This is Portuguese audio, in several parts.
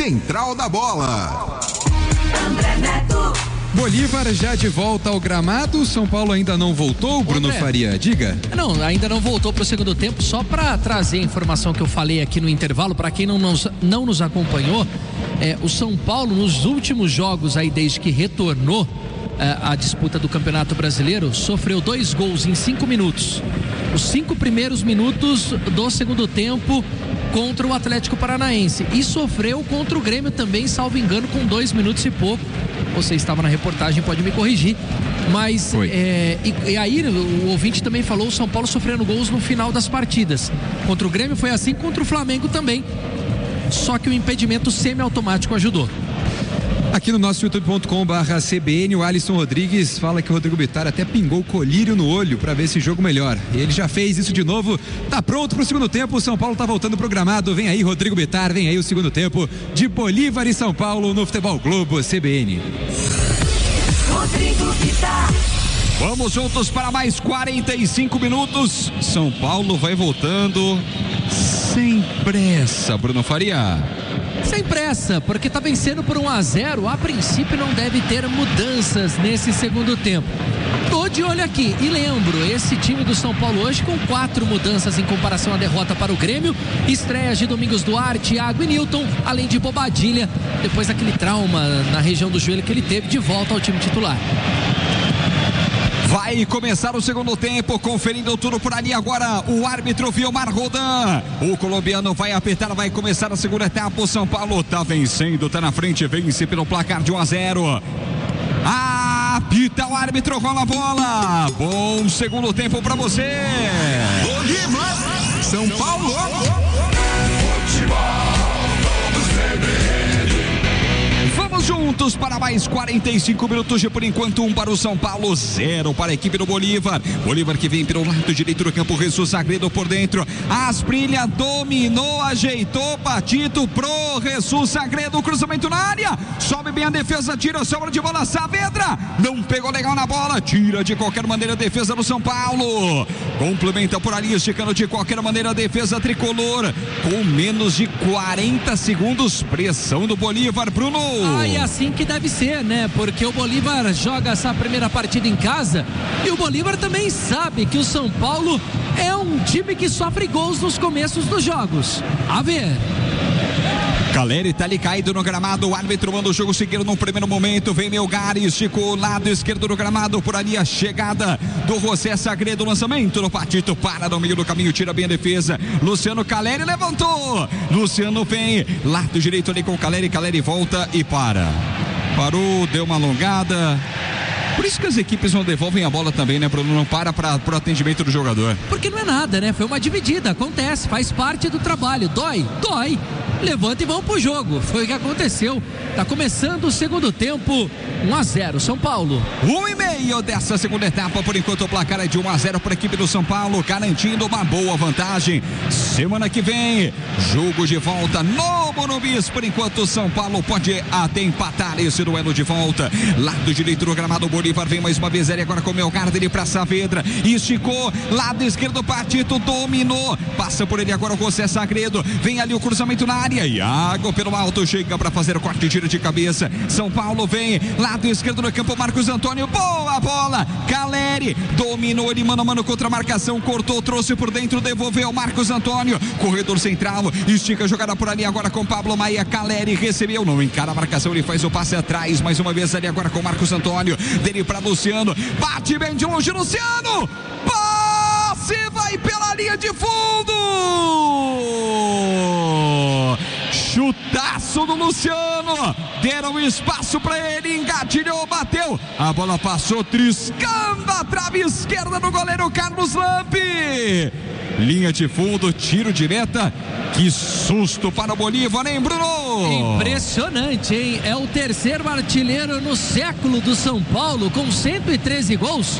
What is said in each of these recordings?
Central da Bola. André Neto. Bolívar já de volta ao gramado. São Paulo ainda não voltou, Bruno Faria, diga. Não, ainda não voltou para o segundo tempo. Só para trazer a informação que eu falei aqui no intervalo, para quem não nos acompanhou, o São Paulo nos últimos jogos aí desde que retornou a disputa do Campeonato Brasileiro, sofreu 2 gols em 5 minutos. Os 5 primeiros minutos do segundo tempo contra o Atlético Paranaense, e sofreu contra o Grêmio também, salvo engano, com 2 minutos e pouco. Você estava na reportagem, pode me corrigir, mas e aí o ouvinte também falou, o São Paulo sofrendo gols no final das partidas. Contra o Grêmio foi assim, contra o Flamengo também, só que o impedimento semiautomático ajudou. Aqui no nosso youtube.com/CBN, o Alisson Rodrigues fala que o Rodrigo Bittar até pingou colírio no olho para ver esse jogo melhor. Ele já fez isso de novo, tá pronto pro segundo tempo. O São Paulo tá voltando pro gramado. Vem aí, Rodrigo Bittar, vem aí o segundo tempo de Bolívar e São Paulo no Futebol Globo CBN. Rodrigo Bittar. Vamos juntos para mais 45 minutos. São Paulo vai voltando sem pressa, Bruno Faria. Sem pressa, porque tá vencendo por 1-0. A princípio não deve ter mudanças nesse segundo tempo. Tô de olho aqui e lembro, esse time do São Paulo hoje com 4 mudanças em comparação à derrota para o Grêmio. Estreias de Domingos Duarte, Thiago e Nilton, além de Bobadilha, depois daquele trauma na região do joelho que ele teve, de volta ao time titular. Vai começar o segundo tempo, conferindo tudo por ali agora o árbitro Vilmar Rodan. O colombiano vai apertar, vai começar a segunda etapa. O São Paulo tá vencendo, tá na frente, vence pelo placar de 1-0. Apita o árbitro, rola a bola. Bom segundo tempo pra você. Bolívar, São Paulo. Vamos juntos para mais 45 minutos de por enquanto, 1 para o São Paulo, 0 para a equipe do Bolívar. Bolívar que vem pelo lado direito do campo, Jesus Sagredo por dentro. Asprilla dominou, ajeitou, Patito pro Jesus Sagredo, cruzamento na área. Sobe bem a defesa, tira, sobra de bola, Saavedra. Não pegou legal na bola, tira de qualquer maneira a defesa do São Paulo. Complementa por ali, esticando de qualquer maneira a defesa tricolor. Com menos de 40 segundos, pressão do Bolívar, Bruno. E assim que deve ser, né? Porque o Bolívar joga essa primeira partida em casa e o Bolívar também sabe que o São Paulo é um time que sofre gols nos começos dos jogos. A ver. Caleri tá ali caído no gramado, o árbitro manda o jogo seguir no primeiro momento, vem Melgar, esticou o lado esquerdo do gramado, por ali a chegada do José Sagredo, lançamento no Patito, para no meio do caminho, tira bem a defesa, Luciano Caleri levantou, Luciano vem, lado direito ali com o Caleri, Caleri volta e parou, deu uma alongada. Por isso que as equipes não devolvem a bola também, né, Bruno? Não para o atendimento do jogador. Porque não é nada, né? Foi uma dividida, acontece, faz parte do trabalho. Dói. Levanta e vamos pro jogo. Foi o que aconteceu. Tá começando o segundo tempo, 1-0, São Paulo. 1,5 dessa segunda etapa, por enquanto o placar é de 1-0 para a equipe do São Paulo, garantindo uma boa vantagem. Semana que vem, jogo de volta no Morumbi. Por enquanto o São Paulo pode até empatar esse duelo de volta. Lado direito do gramado, Bolívar vem mais uma vez, ele agora com o Melgar, dele para Saavedra, esticou, lado esquerdo, Patito dominou, passa por ele agora o José Sagredo, vem ali o cruzamento na área, Iago pelo alto, chega para fazer o corte, tiro de cabeça, São Paulo vem, lado esquerdo no campo, Marcos Antônio, boa bola, Caleri, dominou ele mano a mano contra a marcação, cortou, trouxe por dentro, devolveu, Marcos Antônio, corredor central, estica a jogada por ali agora com Pablo Maia, Caleri recebeu, não encara a marcação, ele faz o passe atrás, mais uma vez ali agora com Marcos Antônio, dele para Luciano, bate bem de longe, Luciano, passe, vai pela linha de fundo, chutaço do Luciano, deram espaço para ele, engatilhou, bateu, a bola passou triscando a trave esquerda do goleiro Carlos Lampe, linha de fundo, tiro de meta. Que susto para o Bolívar, hein, Bruno? Impressionante, hein? É o terceiro artilheiro no século do São Paulo, com 113 gols.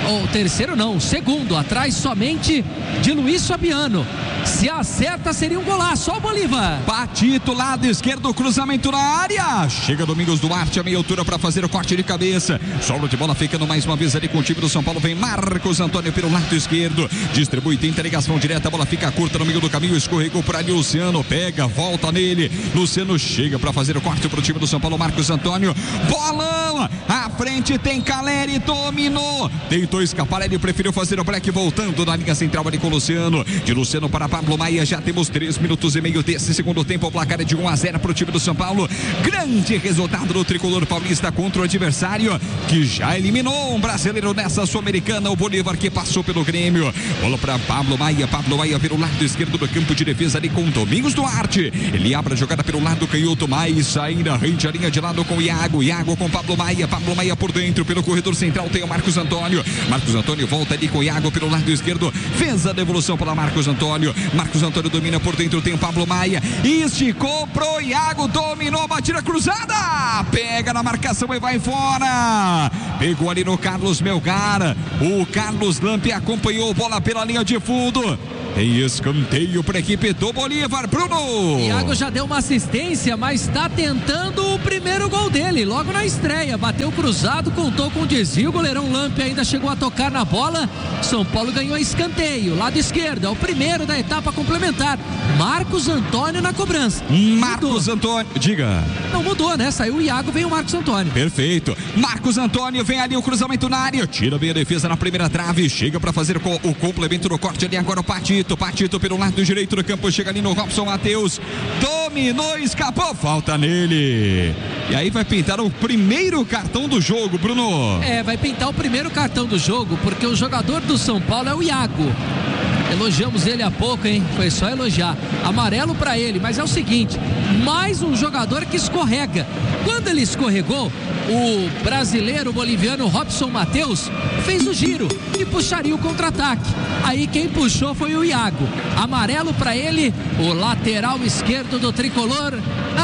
O terceiro não, o segundo, atrás somente de Luiz Fabiano. Se acerta, seria um golaço. Ó o Bolívar. Patito, lado esquerdo, cruzamento na área. Chega Domingos Duarte a meia altura para fazer o corte de cabeça. Sobra de bola ficando mais uma vez ali com o time do São Paulo. Vem Marcos Antônio pelo lado esquerdo. Distribui, tenta ligação direta. A bola fica curta no meio do caminho. Escorregou por ali. Luciano pega, volta nele. Luciano chega para fazer o corte para o time do São Paulo. Marcos Antônio. Bolão. À frente tem Caleri. Dominou. Tentou escapar. Ele preferiu fazer o break voltando na linha central ali com o Luciano. De Luciano para Pablo Maia, já temos 3 minutos e meio desse segundo tempo. O placar é de 1-0 para o time do São Paulo. Grande resultado do tricolor paulista contra o adversário que já eliminou um brasileiro nessa Sul-Americana, o Bolívar, que passou pelo Grêmio. Bola para Pablo Maia pelo lado esquerdo do campo de defesa ali com Domingos Duarte. Ele abre a jogada pelo lado canhoto, mais saindo, rende a linha de lado com Iago com Pablo Maia por dentro, pelo corredor central tem o Marcos Antônio volta ali com o Iago pelo lado esquerdo, fez a devolução para Marcos Antônio domina por dentro, tem o Pablo Maia, esticou pro Iago, dominou, batida cruzada, pega na marcação e vai fora, pegou ali no Carlos Melgar, o Carlos Lampe acompanhou, bola pela linha de fundo. Tem escanteio para a equipe do Bolívar, Bruno. Iago já deu uma assistência, mas está tentando o primeiro gol dele, logo na estreia. Bateu cruzado, contou com o desvio. O goleirão Lampe ainda chegou a tocar na bola. São Paulo ganhou escanteio, lado esquerdo. É o primeiro da etapa complementar. Marcos Antônio na cobrança. Marcos Antônio, diga. Não mudou, né? Saiu o Iago, vem o Marcos Antônio. Perfeito. Marcos Antônio, vem ali o cruzamento na área. Tira bem a defesa na primeira trave. Chega para fazer o complemento no corte ali agora o Patito pelo lado direito do campo, chega ali no Robson Matheus, dominou, escapou, falta nele. E aí vai pintar o primeiro cartão do jogo, Bruno. Vai pintar o primeiro cartão do jogo, porque o jogador do São Paulo é o Iago. Elogiamos ele há pouco, hein? Foi só elogiar. Amarelo pra ele, mas é o seguinte, mais um jogador que escorrega. Quando ele escorregou, o brasileiro boliviano Robson Matheus fez o giro e puxaria o contra-ataque. Aí quem puxou foi o Iago. Amarelo pra ele, o lateral esquerdo do tricolor,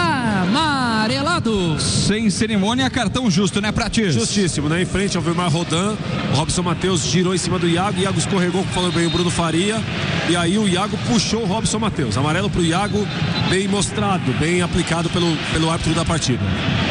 amarelado. Sem cerimônia, cartão justo, né, Pratis? Justíssimo, né? Em frente ao Vilmar Rodan, o Robson Matheus girou em cima do Iago escorregou, falou bem o Bruno Faria, e aí o Iago puxou o Robson Matheus. Amarelo pro Iago, bem mostrado, bem aplicado pelo árbitro da partida.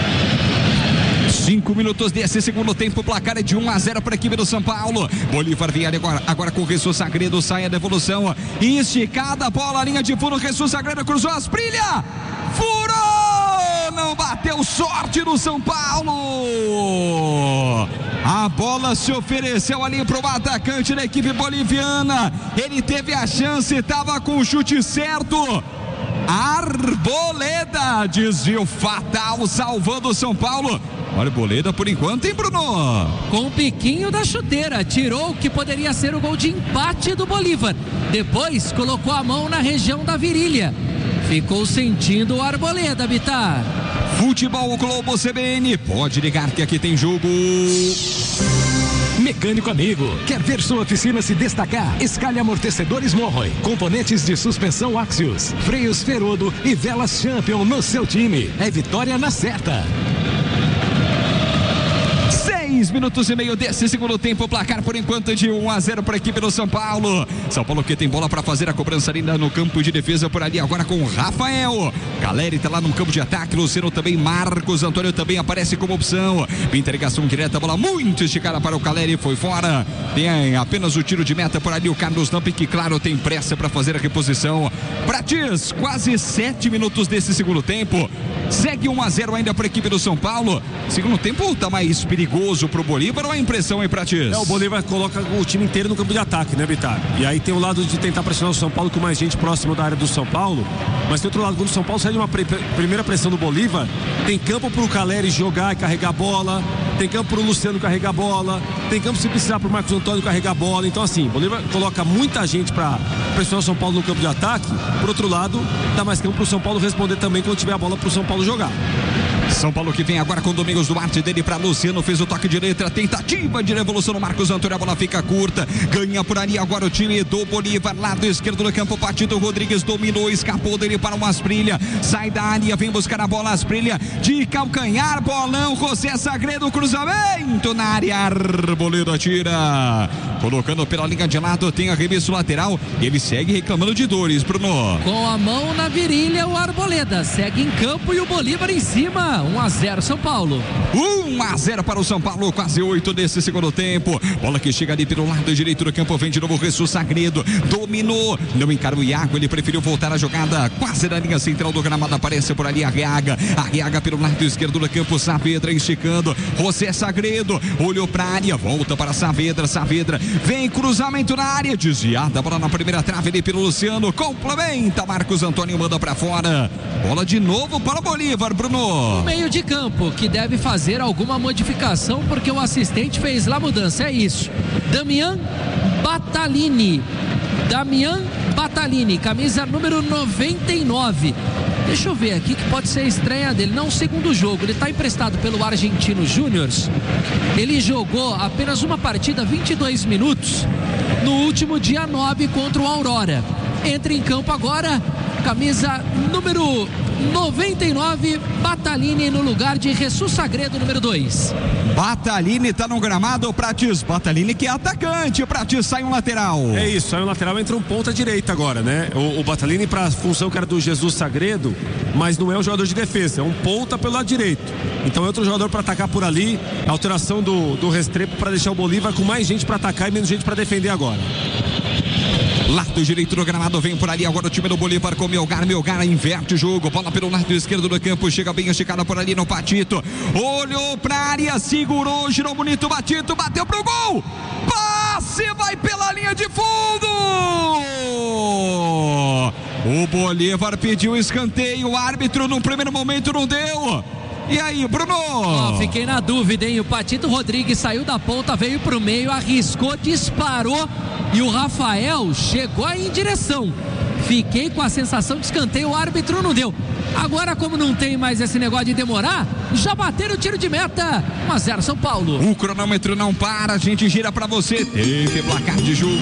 5 minutos desse segundo tempo, o placar é de 1-0 para a equipe do São Paulo. Bolívar vem agora com o Jesus Sagredo, sai a devolução, esticada a bola, linha de fundo, Jesus Sagredo cruzou as brilha, furou, não bateu, sorte do São Paulo. A bola se ofereceu ali para o atacante da equipe boliviana, ele teve a chance, estava com o chute certo. Arboleda, desvio fatal, salvando o São Paulo. Arboleda por enquanto, hein, Bruno? Com o biquinho da chuteira, tirou o que poderia ser o gol de empate do Bolívar. Depois colocou a mão na região da virilha. Ficou sentindo o Arboleda, Bitar. Futebol Globo CBN, pode ligar que aqui tem jogo. Mecânico amigo, quer ver sua oficina se destacar? Escalhe amortecedores Morroy, componentes de suspensão Axios, freios Ferodo e velas Champion no seu time. É vitória na certa. 6 minutos e meio desse segundo tempo, o placar por enquanto de 1-0 para a equipe do São Paulo. São Paulo que tem bola para fazer a cobrança ali no campo de defesa por ali agora com o Rafael. Caleri tá lá no campo de ataque, Luciano também, Marcos Antônio também aparece como opção. Pinta ligação direta, bola muito esticada para o Caleri, foi fora. Tem apenas o tiro de meta por ali o Carlos Lampe, que claro tem pressa para fazer a reposição. Pratis, quase 7 minutos desse segundo tempo. Segue 1-0 ainda para a equipe do São Paulo. Segundo tempo tá mais perigoso pro Bolívar, ou a impressão, hein, Pratis? O Bolívar coloca o time inteiro no campo de ataque, né, Bitar? E aí tem o lado de tentar pressionar o São Paulo com mais gente próximo da área do São Paulo, mas tem outro lado, quando o São Paulo sai de uma primeira pressão do Bolívar, tem campo pro Caleri jogar e carregar a bola, tem campo pro Luciano carregar a bola, tem campo se precisar pro Marcos Antônio carregar a bola. Então assim, o Bolívar coloca muita gente para pressionar o São Paulo no campo de ataque. Por outro lado, dá mais campo pro São Paulo responder também quando tiver a bola pro São Paulo jogar. São Paulo que vem agora com Domingos Duarte, dele para Luciano, fez o toque de letra, tentativa de revolução no Marcos Antônio, a bola fica curta, ganha por ali agora o time do Bolívar, lado esquerdo do campo, partido Rodrigues dominou, escapou dele para o Asprilha, sai da área, vem buscar a bola, Asprilha de calcanhar, bolão, José Sagredo, cruzamento na área, Arboleda tira, colocando pela linha de lado, tem arremesso lateral, ele segue reclamando de dores, Bruno. Com a mão na virilha, o Arboleda segue em campo e o Bolívar em cima. 1-0 São Paulo. 1-0 para o São Paulo, quase 8 desse segundo tempo. Bola que chega ali pelo lado direito do campo, vem de novo o Jesus Sagredo, dominou, não encara o Iago, ele preferiu voltar a jogada quase na linha central do gramado, aparece por ali Arriaga pelo lado esquerdo do campo, Saavedra esticando, José Sagredo, olhou para a área, volta para Saavedra, vem cruzamento na área, desviada, bola na primeira trave ali pelo Luciano, complementa, Marcos Antônio manda para fora, bola de novo para o Bolívar, Bruno. Meio de campo, que deve fazer alguma modificação, porque o assistente fez lá mudança, é isso. Damian Batalini, camisa número 99. Deixa eu ver aqui que pode ser a estreia dele, não o segundo jogo, ele está emprestado pelo Argentino Júnior. Ele jogou apenas uma partida, 22 minutos, no último dia 9 contra o Aurora. Entra em campo agora, camisa número 99, Batalini no lugar de Jesus Sagredo, número 2. Batalini tá no gramado, Prates. Batalini que é atacante, Prates, sai um lateral. É isso, sai um lateral, entra um ponta direita agora, né? O Batalini para a função que era do Jesus Sagredo, mas não é um jogador de defesa, é um ponta pelo lado direito. Então é outro jogador para atacar por ali, alteração do Restrepo para deixar o Bolívar com mais gente para atacar e menos gente para defender agora. Lado direito do gramado, vem por ali agora o time do Bolívar com Melgar inverte o jogo, bola pelo lado esquerdo do campo, chega bem esticada por ali no Patito, olhou pra área, segurou, girou bonito, Batito, bateu pro gol, passe, vai pela linha de fundo, o Bolívar pediu escanteio, o árbitro no primeiro momento não deu. E aí, Bruno? Fiquei na dúvida, hein? O Patito Rodrigues saiu da ponta, veio pro meio, arriscou, disparou e o Rafael chegou aí em direção. Fiquei com a sensação de escanteio, o árbitro não deu. Agora, como não tem mais esse negócio de demorar, já bateram o tiro de meta. 1-0 São Paulo. O cronômetro não para, a gente gira pra você. Teve placar de jogo.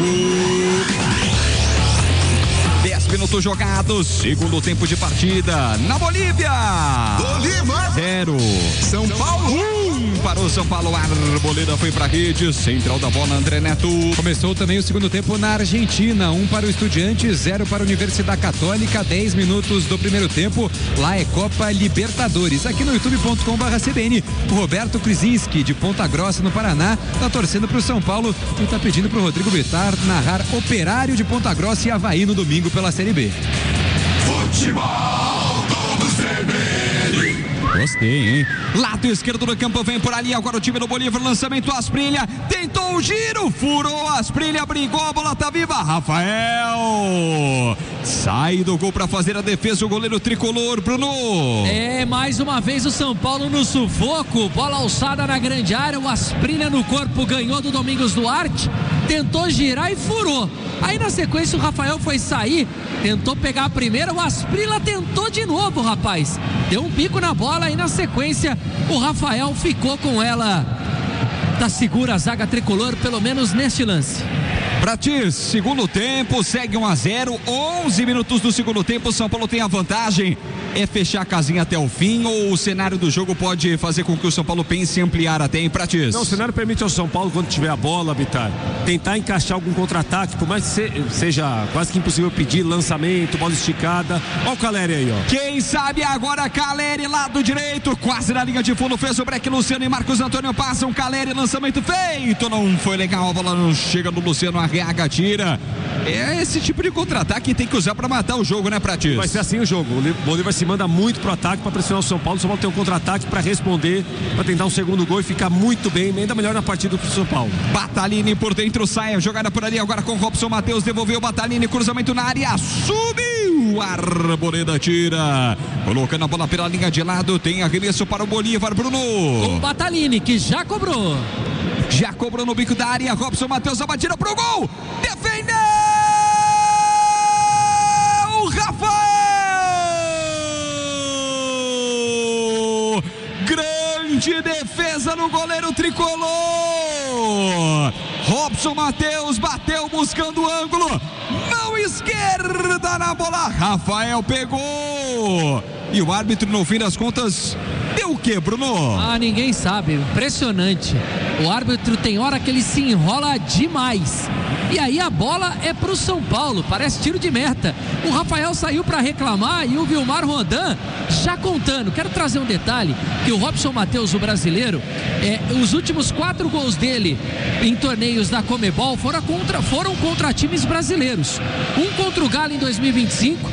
10 minutos jogados, segundo tempo de partida na Bolívia. Bolívar 0 São Paulo 1 para o São Paulo. Arboleda foi pra rede, central da bola, André Neto. Começou também o segundo tempo na Argentina, 1 para o Estudiantes, 0 para a Universidade Católica, 10 minutos do primeiro tempo, lá é Copa Libertadores, aqui no youtube.com/CBN, o Roberto Krizinski, de Ponta Grossa, no Paraná, tá torcendo pro São Paulo e tá pedindo pro Rodrigo Bittar narrar Operário de Ponta Grossa e Avaí no domingo pela Série B. Futebol do CBN. Gostei, hein? Lado esquerdo do campo, vem por ali agora o time do Bolívar, lançamento Asprilha, tentou o giro, furou Asprilha, brigou, a bola tá viva, Rafael sai do gol para fazer a defesa, o goleiro tricolor, Bruno. Mais uma vez o São Paulo no sufoco, bola alçada na grande área, o Asprilha no corpo ganhou do Domingos Duarte, tentou girar e furou. Aí na sequência o Rafael foi sair, tentou pegar a primeira, o Asprilha tentou de novo, rapaz. Deu um bico na bola e na sequência o Rafael ficou com ela. Tá segura a zaga tricolor, pelo menos neste lance. Pratis, segundo tempo, segue 1-0, 11 minutos do segundo tempo, São Paulo tem a vantagem. É fechar a casinha até o fim ou o cenário do jogo pode fazer com que o São Paulo pense em ampliar até em Pratis? Não, o cenário permite ao São Paulo, quando tiver a bola, Bittar, tentar encaixar algum contra-ataque, por mais que seja quase que impossível pedir, lançamento, bola esticada. Olha o Caleri aí, ó. Quem sabe agora, Caleri, lado direito, quase na linha de fundo, fez o break, Luciano e Marcos Antônio passam, Caleri, lançamento feito, não foi legal, a bola não chega no Luciano, Arriaga tira. É esse tipo de contra-ataque que tem que usar pra matar o jogo, né, Pratis? Vai ser assim o jogo, o Bolívar se manda muito pro ataque pra pressionar o São Paulo tem um contra-ataque pra responder, pra tentar um segundo gol e ficar muito bem, ainda melhor na partida do São Paulo. Batalini por dentro, sai a jogada por ali agora com Robson Matheus, devolveu Batalini, cruzamento na área, subiu, Arboleda tira, colocando a bola pela linha de lado, tem arremesso para o Bolívar, Bruno. O Batalini que já cobrou no bico da área, Robson Matheus, a batida pro gol, defendeu Rafael, grande defesa no goleiro tricolor. Robson Matheus bateu buscando o ângulo. Mão esquerda na bola. Rafael pegou. E o árbitro, no fim das contas, deu o quê, Bruno? Ninguém sabe. Impressionante. O árbitro tem hora que ele se enrola demais. E aí a bola é pro São Paulo. Parece tiro de meta. O Rafael saiu para reclamar e o Vilmar Rodan já contando. Quero trazer um detalhe, que o Robson Matheus, o brasileiro, os últimos 4 gols dele em torneios da Comebol foram contra times brasileiros. Um contra o Galo em 2025,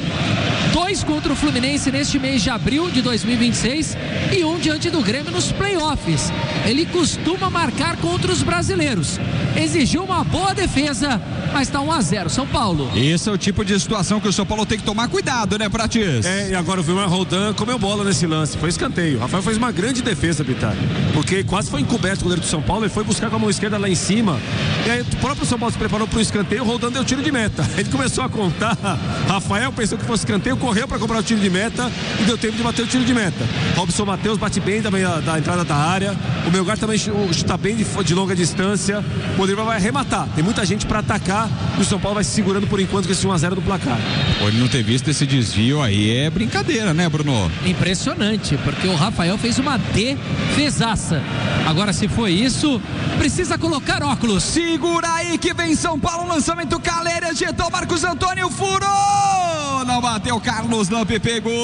2 contra o Fluminense neste mês de abril de 2026 e um diante do Grêmio nos playoffs. Ele costuma marcar contra os brasileiros. Exigiu uma boa defesa, mas está 1-0 São Paulo. Esse é o tipo de situação que o São Paulo tem que tomar cuidado, né, Prates? E agora o Vilmar Rodan comeu bola nesse lance, foi escanteio. O Rafael fez uma grande defesa, Bitar, porque quase foi encoberto o goleiro do São Paulo. Ele foi buscar com a mão esquerda lá em cima, e aí o próprio São Paulo se preparou para o escanteio. O Rodan deu tiro de meta. Ele começou a contar. Rafael pensou que fosse escanteio, correu para cobrar o tiro de meta e deu tempo de bater o tiro de meta. Robson Matheus bate bem também da entrada da área. O Melgar também chuta bem de longa distância. O Bolívar vai arrematar. Tem muita gente para atacar e o São Paulo vai se segurando por enquanto com esse 1-0 do placar. Ele não ter visto esse desvio aí é brincadeira, né, Bruno? Impressionante, porque o Rafael fez uma defesaça. Agora, se foi isso, precisa colocar óculos. Segura aí que vem São Paulo, lançamento Caleri, ajeitou Marcos Antônio, furou! Não bateu, Carlos Lampe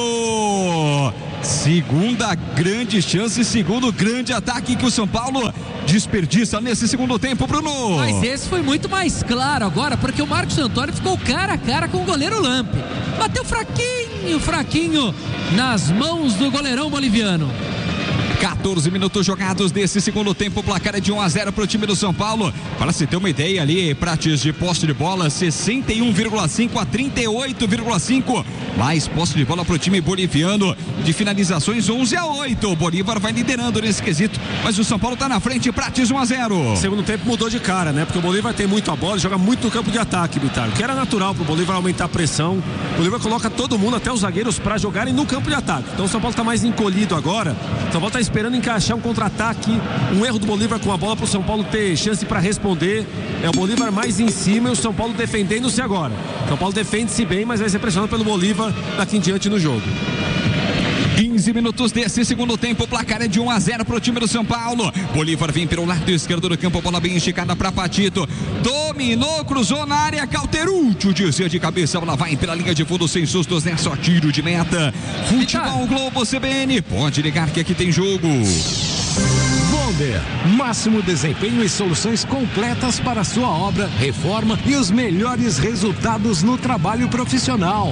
pegou! Segunda grande chance, segundo grande ataque que o São Paulo desperdiça nesse segundo tempo, Bruno. Mas esse foi muito mais claro agora, porque o Marcos Antônio ficou cara a cara com o goleiro Lampe. Bateu fraquinho nas mãos do goleirão boliviano. 14 minutos jogados desse segundo tempo, o placar é de 1-0 para o time do São Paulo. Para se ter uma ideia ali, Prates, de posse de bola, 61,5 a 38,5. Mais posse de bola para o time boliviano, de finalizações 11-8. O Bolívar vai liderando nesse quesito, mas o São Paulo está na frente. Prates, 1-0. Segundo tempo mudou de cara, né? Porque o Bolívar tem muito a bola, joga muito no campo de ataque, Bitar. O que era natural para o Bolívar aumentar a pressão. O Bolívar coloca todo mundo, até os zagueiros, para jogarem no campo de ataque. Então o São Paulo está mais encolhido agora. O São Paulo está esperando encaixar um contra-ataque, um erro do Bolívar com a bola para o São Paulo ter chance para responder. É o Bolívar mais em cima e o São Paulo defendendo-se agora. O São Paulo defende-se bem, mas vai ser pressionado pelo Bolívar daqui em diante no jogo. 15 minutos desse segundo tempo, o placar é de 1-0 para o time do São Paulo. Bolívar vem pelo lado esquerdo do campo, bola bem esticada para Patito. Dominou, cruzou na área, Cauterucci, o desvio de cabeça, bola vai pela linha de fundo sem sustos, né? Só tiro de meta. Futebol Globo CBN, pode ligar que aqui tem jogo. Bonder, máximo desempenho e soluções completas para sua obra, reforma e os melhores resultados no trabalho profissional.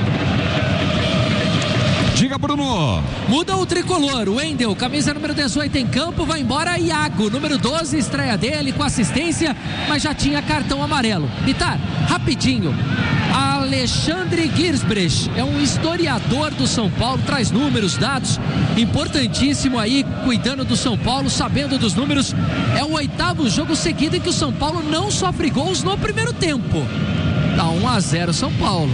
Diga, Bruno. Muda o tricolor, o Wendel, camisa número 18 em campo, vai embora. Iago, número 12, estreia dele com assistência, mas já tinha cartão amarelo. Bitar, rapidinho. Alexandre Girsbrecht é um historiador do São Paulo, traz números, dados, importantíssimo aí, cuidando do São Paulo, sabendo dos números. É o 8º jogo seguido em que o São Paulo não sofre gols no primeiro tempo. Tá 1-0 São Paulo.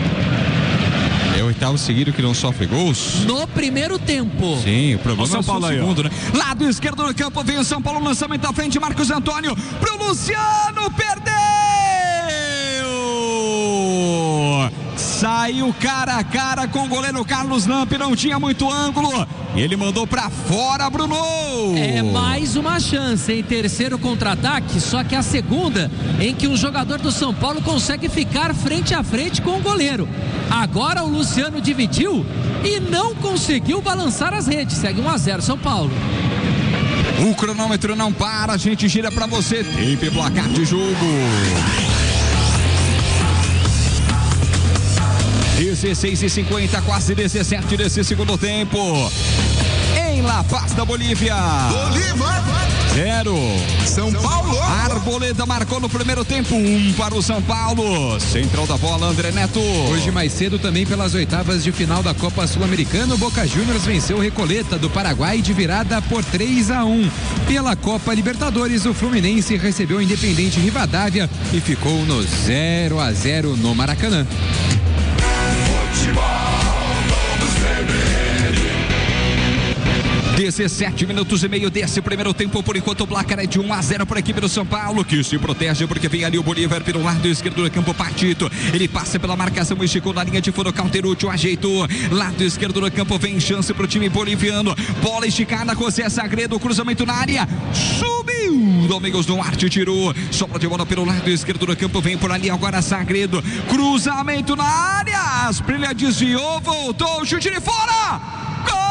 É o 8º seguido que não sofre gols? No primeiro tempo. Sim, o problema São Paulo é o segundo, né? Lado esquerdo do campo, vem o São Paulo, lançamento à frente, Marcos Antônio, pro Luciano, perdeu! Saiu cara a cara com o goleiro Carlos Lampe, não tinha muito ângulo. Ele mandou pra fora, Bruno. É mais uma chance em terceiro contra-ataque, só que a segunda em que um jogador do São Paulo consegue ficar frente a frente com o goleiro. Agora o Luciano dividiu e não conseguiu balançar as redes. Segue 1-0 São Paulo. O cronômetro não para, a gente gira pra você. Tempo e placar de jogo. 16:50, quase 17 desse segundo tempo. Em La Paz da Bolívia. Bolívar 0. São Paulo. Arboleda marcou no primeiro tempo, 1 para o São Paulo. Central da bola, André Neto. Hoje mais cedo também pelas oitavas de final da Copa Sul-Americana, o Boca Juniors venceu o Recoleta do Paraguai de virada por 3-1. Pela Copa Libertadores, o Fluminense recebeu o Independente Rivadavia e ficou no 0-0 no Maracanã. 17 minutos e meio desse primeiro tempo. Por enquanto o placar é de 1-0 para a equipe do São Paulo, que se protege porque vem ali o Bolívar pelo lado esquerdo do campo. Partito, ele passa pela marcação, esticou na linha de fundo. Calterúcio ajeitou, lado esquerdo do campo, vem chance para o time boliviano. Bola esticada, José Sagredo, cruzamento na área, subiu, Domingos Duarte tirou, sobra de bola pelo lado esquerdo do campo, vem por ali agora Sagredo, cruzamento na área, Asprilla desviou, voltou, chute de fora.